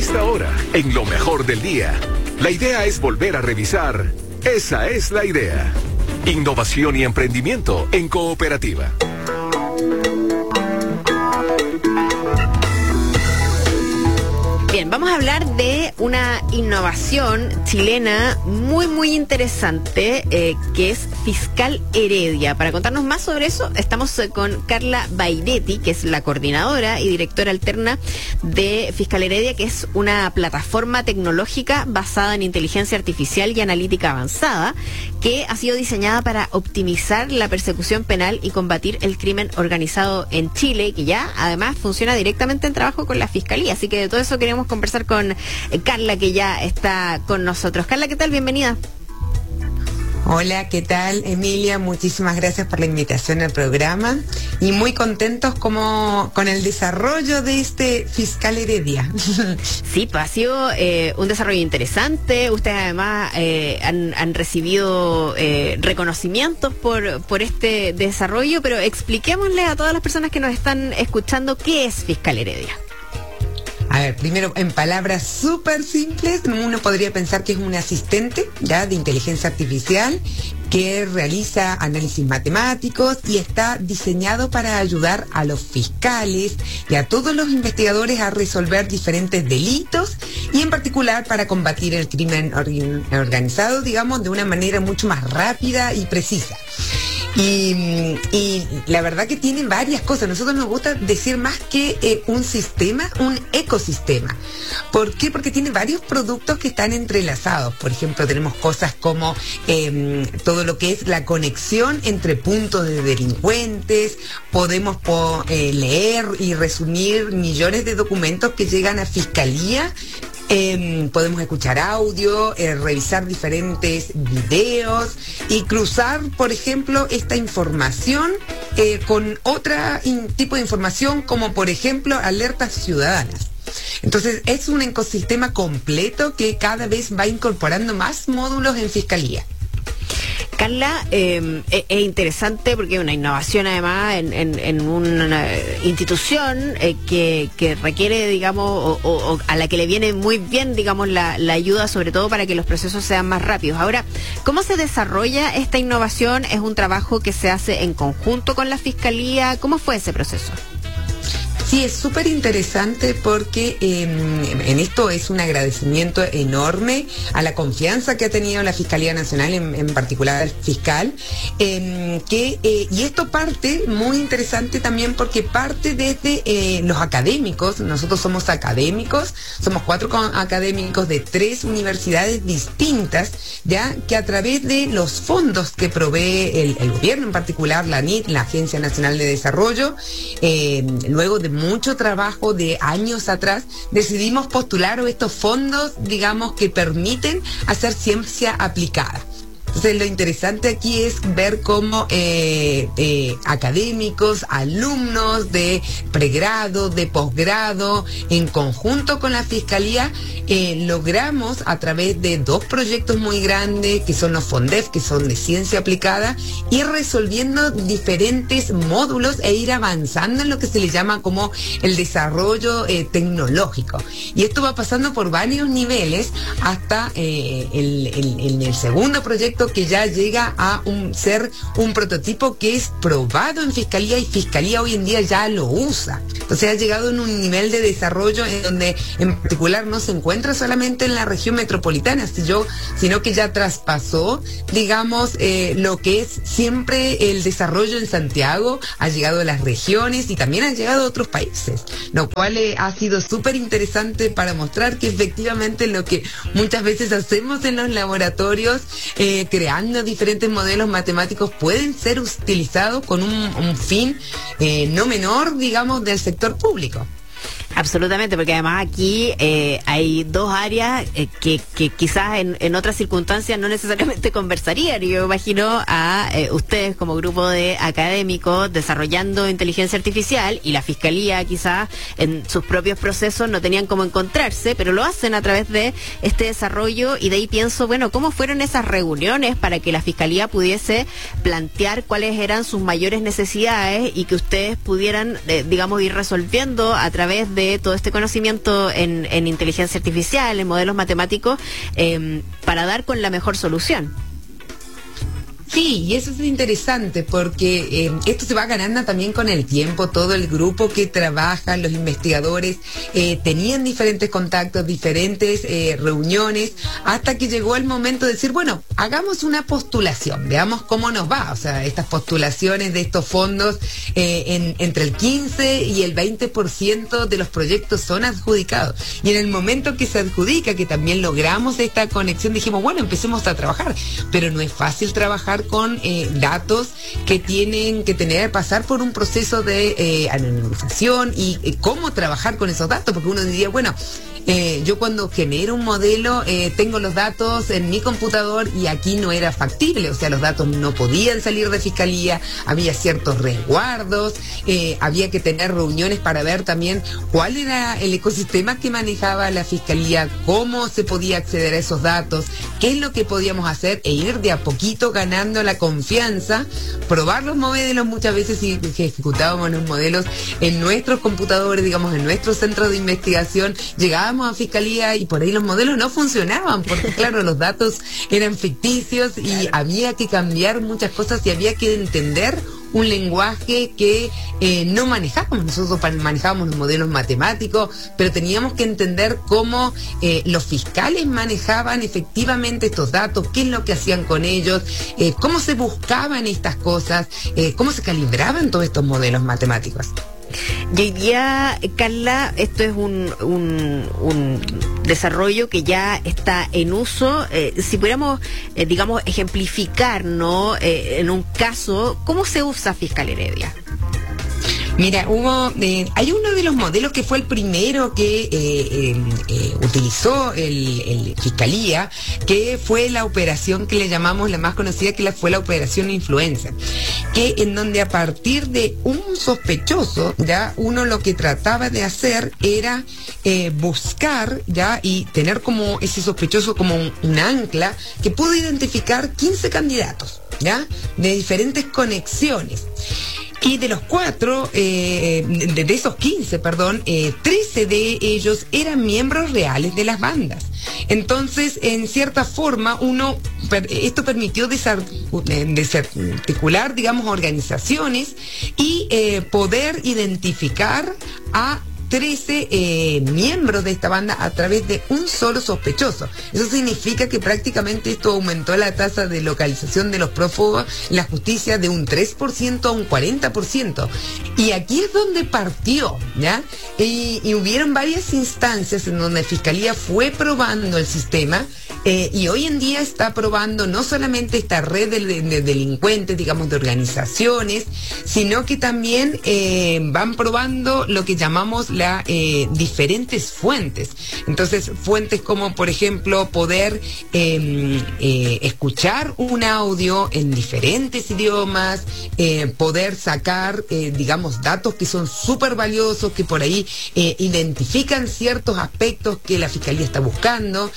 esta hora, en lo mejor del día. La idea es volver a revisar. Esa es la idea. Innovación y emprendimiento en cooperativa. Bien, vamos a hablar de una innovación chilena muy interesante, que es Fiscal Heredia. Para contarnos más sobre eso, estamos con Carla Bairetti, que es la coordinadora y directora alterna de Fiscal Heredia, que es una plataforma tecnológica basada en inteligencia artificial y analítica avanzada, que ha sido diseñada para optimizar la persecución penal y combatir el crimen organizado en Chile, que ya además funciona directamente en trabajo con la Fiscalía. Así que de todo eso queremos conversar con Carla, que ya está con nosotros. Carla, ¿qué tal? Bienvenida. Hola, ¿qué tal, Emilia? Muchísimas gracias por la invitación al programa y muy contentos con el desarrollo de este Fiscal Heredia. Sí, pues ha sido un desarrollo interesante. Ustedes además han recibido reconocimientos por este desarrollo, pero expliquémosle a todas las personas que nos están escuchando qué es Fiscal Heredia. A ver, primero, en palabras súper simples, uno podría pensar que es un asistente ya de inteligencia artificial que realiza análisis matemáticos y está diseñado para ayudar a los fiscales y a todos los investigadores a resolver diferentes delitos y en particular para combatir el crimen organizado, digamos, de una manera mucho más rápida y precisa. Y la verdad que tiene varias cosas. A nosotros nos gusta decir más que un sistema, un ecosistema. ¿Por qué? Porque tiene varios productos que están entrelazados. Por ejemplo, tenemos cosas como todo lo que es la conexión entre puntos de delincuentes. Podemos leer y resumir millones de documentos que llegan a Fiscalía. Podemos escuchar audio, revisar diferentes videos y cruzar, por ejemplo, esta información con otro tipo de información, como por ejemplo alertas ciudadanas. Entonces es un ecosistema completo que cada vez va incorporando más módulos en Fiscalía. Carla, es interesante porque es una innovación además en una institución que requiere, digamos, o a la que le viene muy bien, digamos, la ayuda, sobre todo para que los procesos sean más rápidos. Ahora, ¿cómo se desarrolla esta innovación? ¿Es un trabajo que se hace en conjunto con la Fiscalía? ¿Cómo fue ese proceso? Sí, es súper interesante porque en esto es un agradecimiento enorme a la confianza que ha tenido la Fiscalía Nacional, en particular el fiscal, y esto parte muy interesante también porque parte desde los académicos. Nosotros somos académicos, somos 4 académicos de 3 universidades distintas, ya que a través de los fondos que provee el gobierno, en particular la ANIT, la Agencia Nacional de Desarrollo, luego de mucho trabajo de años atrás, decidimos postular estos fondos, digamos, que permiten hacer ciencia aplicada. Entonces lo interesante aquí es ver cómo académicos, alumnos de pregrado, de posgrado, en conjunto con la Fiscalía, logramos a través de 2 proyectos muy grandes, que son los FONDEF, que son de ciencia aplicada, ir resolviendo diferentes módulos e ir avanzando en lo que se le llama como el desarrollo tecnológico. Y esto va pasando por varios niveles hasta el segundo proyecto, que ya llega a ser un prototipo que es probado en Fiscalía y Fiscalía hoy en día ya lo usa. Entonces ha llegado en un nivel de desarrollo en donde en particular no se encuentra solamente en la región metropolitana, sino que ya traspasó, digamos, lo que es siempre el desarrollo en Santiago, ha llegado a las regiones y también ha llegado a otros países, lo cual ha sido súper interesante para mostrar que efectivamente lo que muchas veces hacemos en los laboratorios, creando diferentes modelos matemáticos, pueden ser utilizados con un fin no menor, digamos, del sector público. Absolutamente, porque además aquí hay 2 áreas que quizás en otras circunstancias no necesariamente conversarían. Yo imagino a ustedes como grupo de académicos desarrollando inteligencia artificial y la Fiscalía quizás en sus propios procesos no tenían cómo encontrarse, pero lo hacen a través de este desarrollo, y de ahí pienso, bueno, ¿cómo fueron esas reuniones para que la Fiscalía pudiese plantear cuáles eran sus mayores necesidades y que ustedes pudieran, digamos, ir resolviendo a través de de todo este conocimiento en inteligencia artificial, en modelos matemáticos, para dar con la mejor solución. Sí, y eso es interesante porque esto se va ganando también con el tiempo. Todo el grupo que trabaja, los investigadores, tenían diferentes contactos, diferentes reuniones, hasta que llegó el momento de decir, bueno, hagamos una postulación, veamos cómo nos va. O sea, estas postulaciones de estos fondos, entre el 15 y el 20% de los proyectos son adjudicados. Y en el momento que se adjudica, que también logramos esta conexión, dijimos, bueno, empecemos a trabajar. Pero no es fácil trabajar con datos que tienen que pasar por un proceso de anonimización y cómo trabajar con esos datos, porque uno diría, bueno, yo cuando genero un modelo tengo los datos en mi computador y aquí no era factible, o sea, los datos no podían salir de fiscalía, había ciertos resguardos, había que tener reuniones para ver también cuál era el ecosistema que manejaba la fiscalía, cómo se podía acceder a esos datos, qué es lo que podíamos hacer e ir de a poquito ganando la confianza, probar los modelos. Muchas veces si ejecutábamos los modelos en nuestros computadores, digamos, en nuestros centros de investigación, llegábamos a fiscalía y por ahí los modelos no funcionaban, porque claro, los datos eran ficticios y había que cambiar muchas cosas y había que entender un lenguaje que no manejábamos. Nosotros manejábamos los modelos matemáticos, pero teníamos que entender cómo los fiscales manejaban efectivamente estos datos, qué es lo que hacían con ellos, cómo se buscaban estas cosas, cómo se calibraban todos estos modelos matemáticos. Y hoy día, Carla, esto es un desarrollo que ya está en uso. Si pudiéramos, digamos, ejemplificar, ¿no? En un caso, ¿cómo se usa Fiscal Heredia? Mira, hay uno de los modelos que fue el primero que utilizó el Fiscalía, que fue la operación que le llamamos la más conocida, que fue la operación Influencer, que en donde a partir de un sospechoso, ya uno lo que trataba de hacer era buscar, ya, y tener como ese sospechoso como un ancla que pudo identificar 15 candidatos, ya, de diferentes conexiones. Y de los de esos 15, 13 de ellos eran miembros reales de las bandas. Entonces, en cierta forma, esto permitió desarticular, digamos, organizaciones y poder identificar a 13 miembros de esta banda a través de un solo sospechoso. Eso significa que prácticamente esto aumentó la tasa de localización de los prófugos en la justicia de un 3% a un 40%. Y aquí es donde partió, ¿ya? Y hubieron varias instancias en donde Fiscalía fue probando el sistema, y hoy en día está probando no solamente esta red de delincuentes, digamos, de organizaciones, sino que también van probando lo que llamamos diferentes fuentes. Entonces, fuentes como, por ejemplo, poder escuchar un audio en diferentes idiomas, poder sacar, digamos, datos que son súper valiosos, que por ahí identifican ciertos aspectos que la Fiscalía está buscando,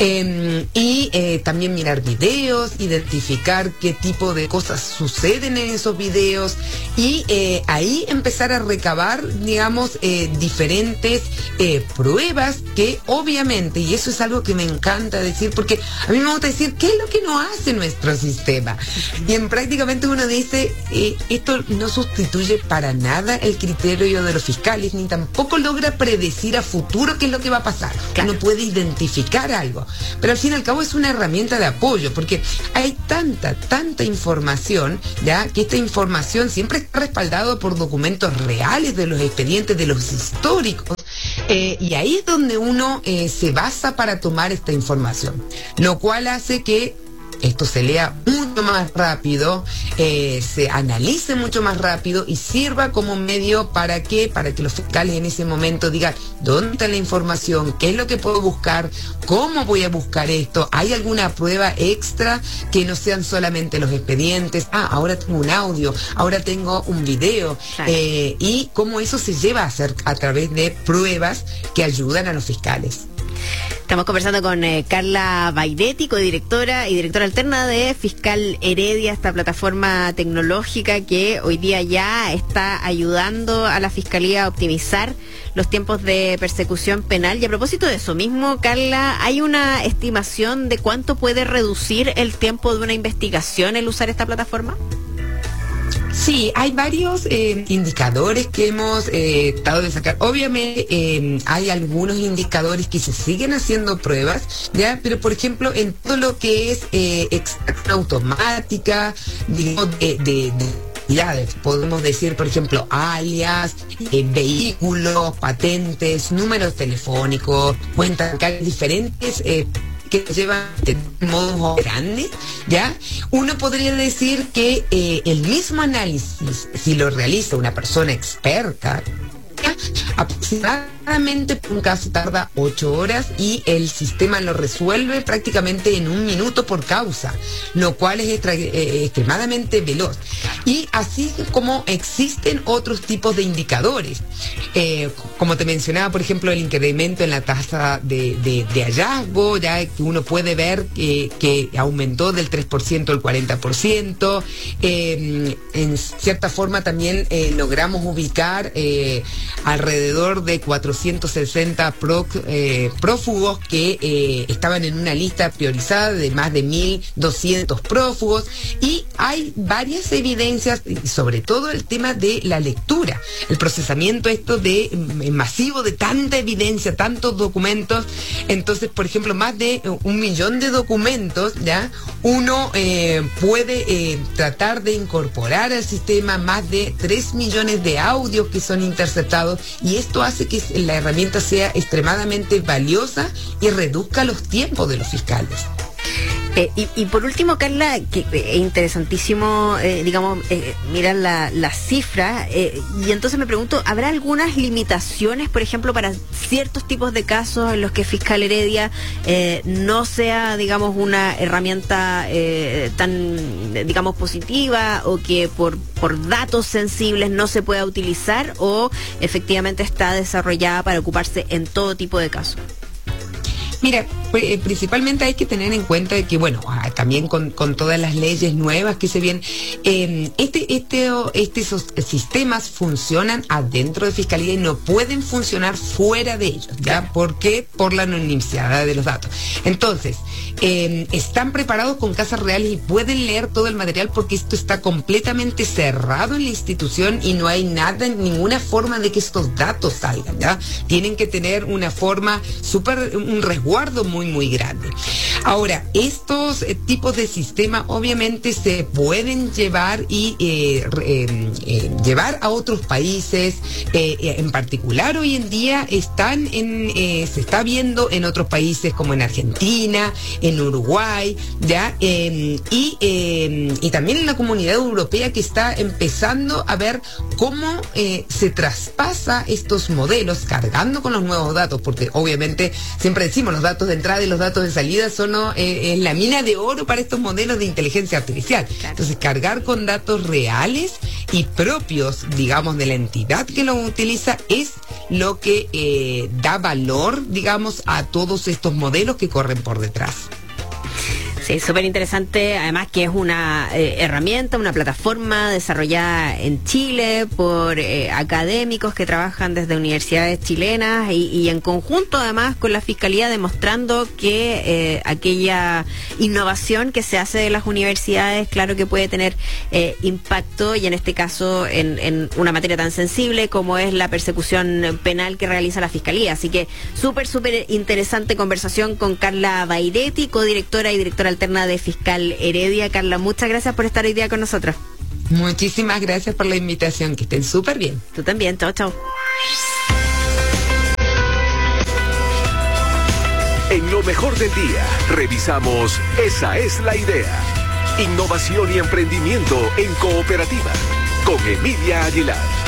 y también mirar videos, identificar qué tipo de cosas suceden en esos videos, y ahí empezar a recabar, digamos, diferentes pruebas que obviamente, y eso es algo que me encanta decir, porque a mí me gusta decir qué es lo que no hace nuestro sistema, y prácticamente uno dice, esto no sustituye para nada el criterio de los fiscales, ni tampoco logra predecir a futuro qué es lo que va a pasar. Claro. Uno puede identificar algo, pero al fin y al cabo es una herramienta de apoyo, porque hay tanta información, ya, que esta información siempre está respaldada por documentos reales de los expedientes, de los históricos, y ahí es donde uno se basa para tomar esta información, lo cual hace que esto se lea mucho más rápido, se analice mucho más rápido y sirva como medio para que los fiscales en ese momento digan dónde está la información, qué es lo que puedo buscar, cómo voy a buscar esto, hay alguna prueba extra que no sean solamente los expedientes, ahora tengo un audio, ahora tengo un video, claro. Y cómo eso se lleva a hacer a través de pruebas que ayudan a los fiscales. Estamos conversando con Carla Bairetti, codirectora y directora alterna de Fiscal Heredia, esta plataforma tecnológica que hoy día ya está ayudando a la Fiscalía a optimizar los tiempos de persecución penal. Y a propósito de eso mismo, Carla, ¿hay una estimación de cuánto puede reducir el tiempo de una investigación el usar esta plataforma? Sí, hay varios indicadores que hemos tratado de sacar. Obviamente hay algunos indicadores que se siguen haciendo pruebas, ¿ya? Pero por ejemplo, en todo lo que es extracción automática, digamos, de podemos decir, por ejemplo, alias, vehículos, patentes, números telefónicos, cuentas bancarias diferentes, que llevan modus operandi, ¿ya? Uno podría decir que el mismo análisis, si lo realiza una persona experta, aproximadamente un caso tarda 8 horas y el sistema lo resuelve prácticamente en 1 minuto por causa, lo cual es extremadamente veloz. Y así como existen otros tipos de indicadores, como te mencionaba, por ejemplo, el incremento en la tasa de hallazgo, ya que uno puede ver que aumentó del 3% al 40%. En cierta forma también logramos ubicar alrededor de 460 prófugos que estaban en una lista priorizada de más de 1.200 prófugos, y hay varias evidencias, sobre todo el tema de la lectura, el procesamiento de masivo de tanta evidencia, tantos documentos. Entonces, por ejemplo, más de 1 millón de documentos, ¿ya? Uno puede tratar de incorporar al sistema más de 3 millones de audios que son interceptados, y esto hace que la herramienta sea extremadamente valiosa y reduzca los tiempos de los fiscales. Y por último, Carla, que es interesantísimo, mirar las cifras, y entonces me pregunto, ¿habrá algunas limitaciones, por ejemplo, para ciertos tipos de casos en los que Fiscal Heredia no sea, digamos, una herramienta tan, digamos, positiva, o que por datos sensibles no se pueda utilizar, o efectivamente está desarrollada para ocuparse en todo tipo de casos? Mira, principalmente hay que tener en cuenta que, bueno, también con todas las leyes nuevas que se vienen, estos sistemas funcionan adentro de Fiscalía y no pueden funcionar fuera de ellos, ¿ya? ¿Por qué? Por la anonimidad de los datos. Entonces, están preparados con casas reales y pueden leer todo el material, porque esto está completamente cerrado en la institución y no hay ninguna forma de que estos datos salgan, ¿ya? Tienen que tener una forma un resguardo muy grande. Ahora, estos tipos de sistemas obviamente se pueden llevar y llevar a otros países, en particular hoy en día se está viendo en otros países como en Argentina, en Uruguay, ¿ya? Y también en la Comunidad Europea, que está empezando a ver cómo se traspasa estos modelos cargando con los nuevos datos, porque obviamente siempre decimos, los datos de entrada y los datos de salida son la mina de oro para estos modelos de inteligencia artificial. Claro. Entonces, cargar con datos reales y propios, digamos, de la entidad que lo utiliza, es lo que da valor, digamos, a todos estos modelos que corren por detrás. Sí, súper interesante, además que es una herramienta, una plataforma desarrollada en Chile por académicos que trabajan desde universidades chilenas y en conjunto además con la Fiscalía, demostrando que aquella innovación que se hace de las universidades, claro que puede tener impacto, y en este caso en una materia tan sensible como es la persecución penal que realiza la Fiscalía. Así que súper interesante conversación con Carla Bairetti, codirectora y directora alterna de Fiscal Heredia. Carla, muchas gracias por estar hoy día con nosotros. Muchísimas gracias por la invitación, que estén súper bien. Tú también, chao. En lo mejor del día, revisamos Esa es la idea. Innovación y emprendimiento en cooperativa, con Emilia Aguilar.